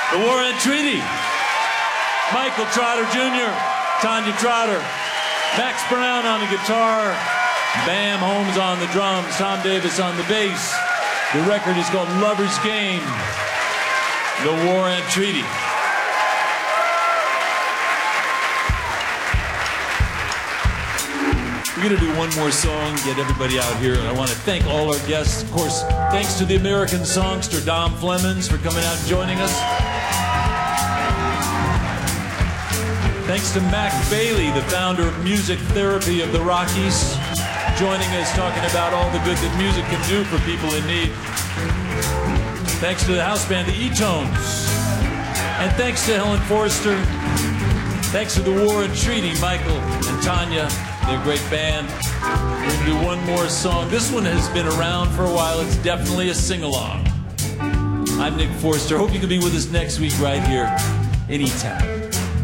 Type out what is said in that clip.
The War and Treaty. Michael Trotter Jr., Tanya Trotter, Max Brown on the guitar, Bam Holmes on the drums, Tom Davis on the bass. The record is called Lover's Game, The War and Treaty. We're going to do one more song, get everybody out here. And I want to thank all our guests. Of course, thanks to the American songster Dom Flemons for coming out and joining us. Thanks to Mac Bailey, the founder of Music Therapy of the Rockies, joining us, talking about all the good that music can do for people in need. Thanks to the house band, the E-Tones. And thanks to Helen Forrester. Thanks to the War and Treaty, Michael and Tanya. They're a great band. We're going to do one more song. This one has been around for a while. It's definitely a sing-along. I'm Nick Forster. Hope you can be with us next week right here, anytime.